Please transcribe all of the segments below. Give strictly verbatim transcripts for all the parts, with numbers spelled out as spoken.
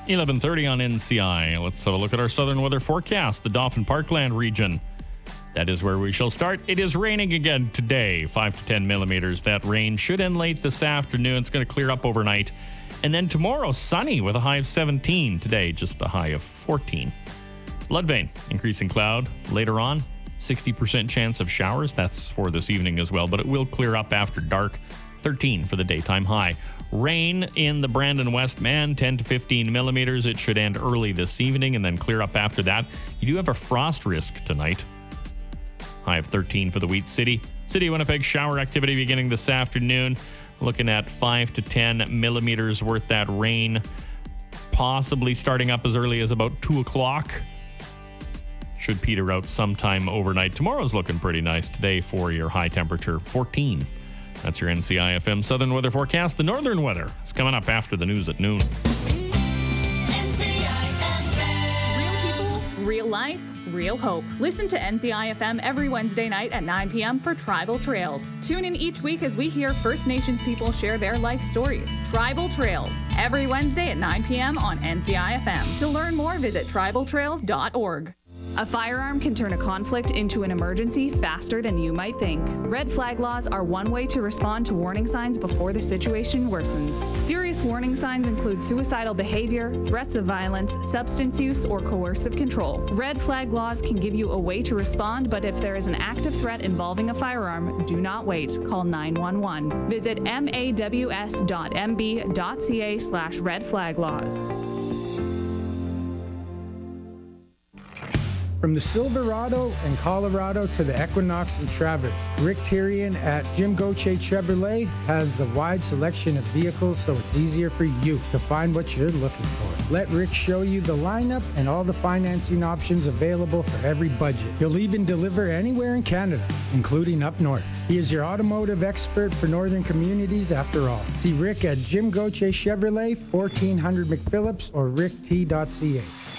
eleven thirty on N C I. Let's have a look at our southern weather forecast. The Dauphin Parkland region. That is where we shall start. It is raining again today, five to ten millimeters. That rain should end late this afternoon. It's going to clear up overnight. And then tomorrow, sunny with a high of seventeen. Today, just a high of fourteen. Bloodvein, increasing cloud. Later on, sixty percent chance of showers. That's for this evening as well, but it will clear up after dark. thirteen for the daytime high. Rain in the Brandon Westman, ten to fifteen millimeters. It should end early this evening and then clear up after that. You do have a frost risk tonight. High of thirteen for the Wheat City. City of Winnipeg, shower activity beginning this afternoon. Looking at five to ten millimeters worth that rain, possibly starting up as early as about two o'clock. Should peter out sometime overnight. Tomorrow's looking pretty nice today for your high temperature, fourteen. That's your N C I F M Southern Weather Forecast. The Northern Weather is coming up after the news at noon. N C I F M. Real people, real life, real hope. Listen to N C I F M every Wednesday night at nine p.m. for Tribal Trails. Tune in each week as we hear First Nations people share their life stories. Tribal Trails, every Wednesday at nine p.m. on N C I F M. To learn more, visit tribal trails dot org. A firearm can turn a conflict into an emergency faster than you might think. Red flag laws are one way to respond to warning signs before the situation worsens. Serious warning signs include suicidal behavior, threats of violence, substance use, or coercive control. Red flag laws can give you a way to respond, but if there is an active threat involving a firearm, do not wait. Call nine one one. Visit maws dot m b dot c a slash red flag laws. From the Silverado and Colorado to the Equinox and Traverse, Rick Tyrion at Jim Gauthier Chevrolet has a wide selection of vehicles so it's easier for you to find what you're looking for. Let Rick show you the lineup and all the financing options available for every budget. He'll even deliver anywhere in Canada, including up north. He is your automotive expert for northern communities after all. See Rick at Jim Gauthier Chevrolet, fourteen hundred McPhillips or rick t dot c a.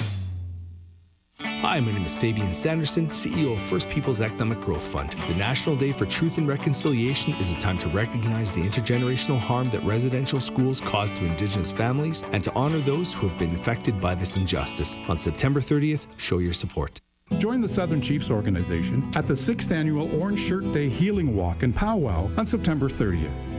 Hi, my name is Fabian Sanderson, C E O of First Peoples Economic Growth Fund. The National Day for Truth and Reconciliation is a time to recognize the intergenerational harm that residential schools cause to Indigenous families and to honor those who have been affected by this injustice. On September thirtieth, show your support. Join the Southern Chiefs Organization at the sixth Annual Orange Shirt Day Healing Walk and Powwow on September thirtieth.